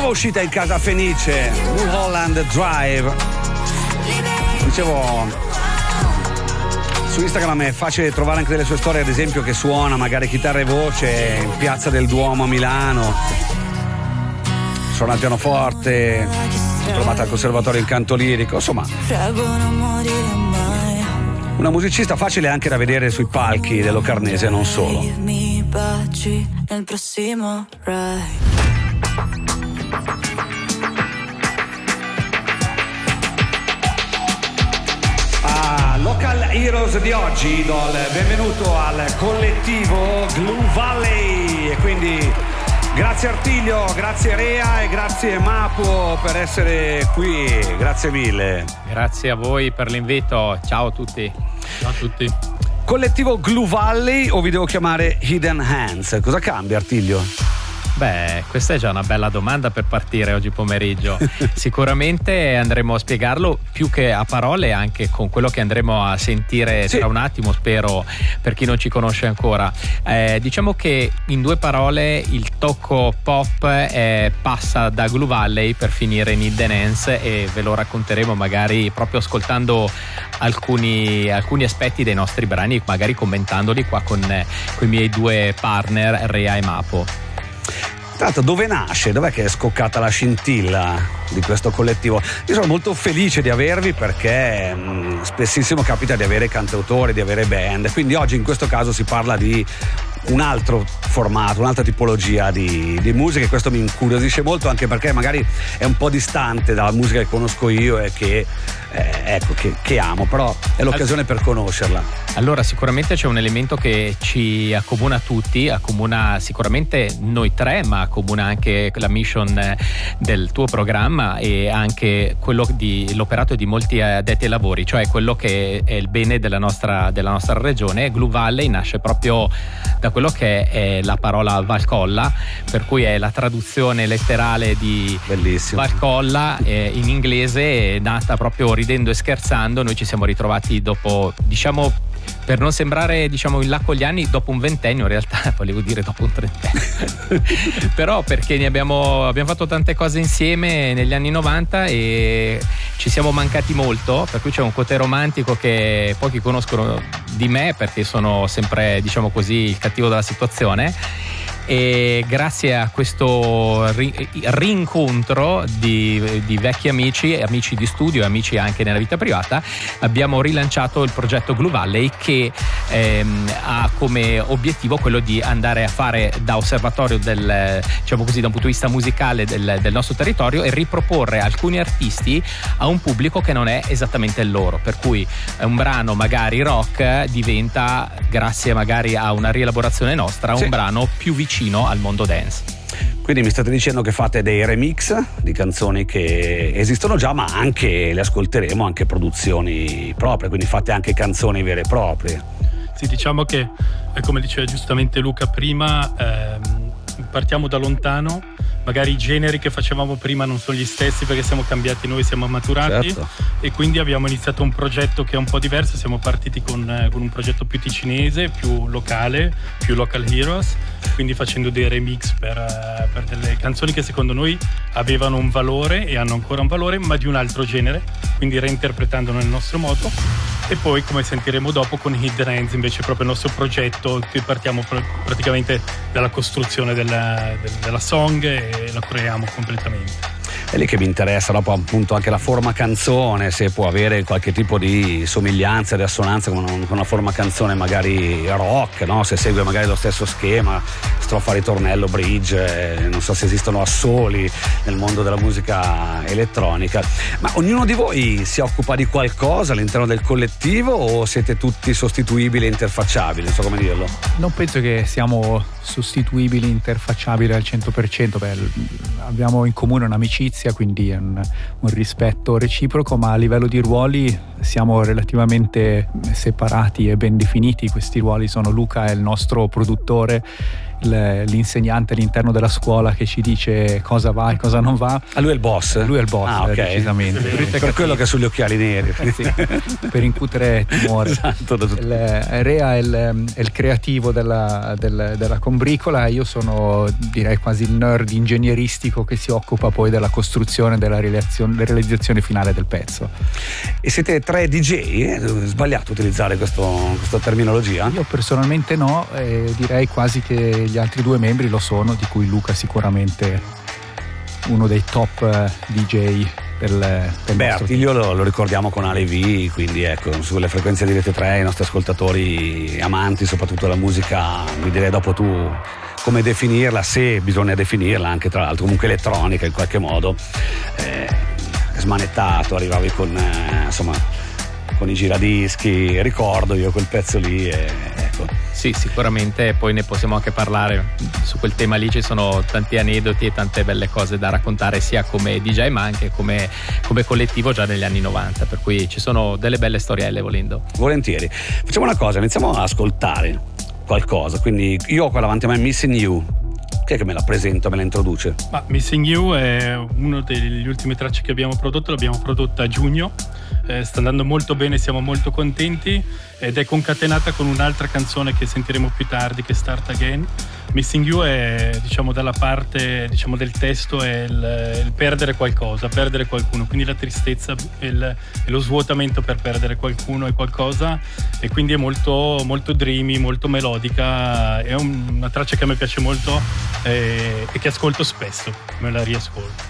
uscita in casa Fenice, Mulholland Drive. Dicevo, su Instagram è facile trovare anche delle sue storie, ad esempio che suona magari chitarra e voce in Piazza del Duomo a Milano, suona il pianoforte, trovata al Conservatorio in canto lirico, insomma una musicista facile anche da vedere sui palchi dello Carnese e non solo. Nel prossimo ride. Local Heroes di oggi do il benvenuto al collettivo Glue Valley e quindi grazie Artiglio, grazie Rea e grazie Mapo per essere qui, grazie mille. Grazie a voi per l'invito, ciao a tutti. Ciao a tutti. Collettivo Glue Valley o vi devo chiamare Hidden Hands? Cosa cambia Artiglio? Beh, questa è già una bella domanda per partire oggi pomeriggio. Sicuramente andremo a spiegarlo più che a parole, anche con quello che andremo a sentire tra un attimo, spero, per chi non ci conosce ancora. Diciamo che in due parole il tocco pop passa da Glue Valley per finire in Hidden Hands e ve lo racconteremo magari proprio ascoltando alcuni aspetti dei nostri brani, magari commentandoli qua con i miei due partner Rea e Mapo. Tra l'altro, dove nasce? Dov'è che è scoccata la scintilla di questo collettivo? Io sono molto felice di avervi perché spessissimo capita di avere cantautori, di avere band, quindi oggi in questo caso si parla di un altro formato, un'altra tipologia di musica e questo mi incuriosisce molto anche perché magari è un po' distante dalla musica che conosco io e che amo, però è l'occasione per conoscerla. Allora sicuramente c'è un elemento che ci accomuna tutti, accomuna sicuramente noi tre, ma accomuna anche la mission del tuo programma e anche quello l'operato di molti addetti ai lavori, cioè quello che è il bene della nostra regione. Glue Valley nasce proprio da quello che è la parola Valcolla, per cui è la traduzione letterale di Bellissimo. Valcolla in inglese, è nata proprio ridendo e scherzando. Noi ci siamo ritrovati dopo, diciamo, per non sembrare in là con gli anni, dopo un ventennio, in realtà volevo dire dopo un trentennio però perché ne abbiamo fatto tante cose insieme negli anni 90 e ci siamo mancati molto, per cui c'è un côté romantico che pochi conoscono di me perché sono sempre, diciamo così, il cattivo della situazione. E grazie a questo rincontro di vecchi amici di studio e amici anche nella vita privata abbiamo rilanciato il progetto Glue Valley che ha come obiettivo quello di andare a fare da osservatorio diciamo così, da un punto di vista musicale del nostro territorio e riproporre alcuni artisti a un pubblico che non è esattamente il loro, per cui un brano magari rock diventa, grazie magari a una rielaborazione nostra, un brano più vicino al mondo dance. Quindi mi state dicendo che fate dei remix di canzoni che esistono già, ma anche le ascolteremo, anche produzioni proprie, quindi fate anche canzoni vere e proprie. Sì, diciamo che come diceva giustamente Luca prima, partiamo da lontano, magari i generi che facevamo prima non sono gli stessi perché siamo cambiati noi, siamo maturati, certo. E quindi abbiamo iniziato un progetto che è un po' diverso. Siamo partiti con un progetto più ticinese, più locale, più Local Heroes, quindi facendo dei remix per delle canzoni che secondo noi avevano un valore e hanno ancora un valore, ma di un altro genere, quindi reinterpretandolo nel nostro modo. E poi, come sentiremo dopo, con Hidden Hands invece proprio il nostro progetto, che partiamo praticamente dalla costruzione della song e la creiamo completamente. È lì che mi interessa dopo appunto anche la forma canzone, se può avere qualche tipo di somiglianza, di assonanza con una forma canzone magari rock, no? Se segue magari lo stesso schema, strofa, ritornello, bridge, non so se esistono assoli nel mondo della musica elettronica. Ma ognuno di voi si occupa di qualcosa all'interno del collettivo o siete tutti sostituibili e interfacciabili? Non so come dirlo. Non penso che siamo sostituibili, interfacciabili al 100%. Abbiamo in comune un'amicizia, quindi un rispetto reciproco, ma a livello di ruoli siamo relativamente separati e ben definiti. Questi ruoli sono: Luca è il nostro produttore l'insegnante all'interno della scuola che ci dice cosa va e cosa non va. Lui è il boss? Lui è il boss, decisamente. Per quello che ha sugli occhiali neri. Sì, per incutere timore. Esatto. Rea è il creativo della combricola, e io sono, direi, quasi il nerd ingegneristico che si occupa poi della costruzione, della realizzazione finale del pezzo. E siete 3 DJ? È sbagliato utilizzare questa terminologia? Io personalmente no, direi quasi che gli altri 2 membri lo sono, di cui Luca sicuramente uno dei top DJ del Artiglio lo ricordiamo con Ale V, quindi ecco, sulle frequenze di Rete 3 i nostri ascoltatori amanti soprattutto della musica, mi direi dopo tu come definirla, se bisogna definirla, anche tra l'altro comunque elettronica in qualche modo, smanettato, arrivavi con i giradischi, ricordo io quel pezzo lì, ecco. Sì, sicuramente, poi ne possiamo anche parlare, su quel tema lì ci sono tanti aneddoti e tante belle cose da raccontare, sia come DJ ma anche come collettivo già negli anni 90, per cui ci sono delle belle storielle volendo. Volentieri. Facciamo una cosa, iniziamo a ascoltare qualcosa, quindi io ho qua davanti a me Missing You. Chi è che me la presenta, me la introduce? Missing You è uno degli ultimi tracce che abbiamo prodotto, l'abbiamo prodotta a giugno, sta andando molto bene, siamo molto contenti, ed è concatenata con un'altra canzone che sentiremo più tardi, che è Start Again. Missing You è, dalla parte del testo, è il perdere qualcosa, perdere qualcuno, quindi la tristezza e lo svuotamento per perdere qualcuno e qualcosa, e quindi è molto, molto dreamy, molto melodica. È una traccia che a me piace molto e che ascolto spesso, me la riascolto.